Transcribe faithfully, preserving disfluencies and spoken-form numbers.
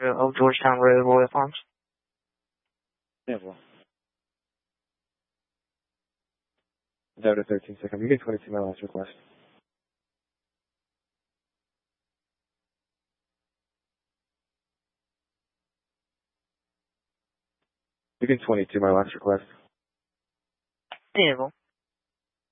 of Georgetown Road, Royal Farms. Yeah, well. Down to thirteen seconds. You get twenty-two, my last request. You get twenty-two, my last request. Vehicle.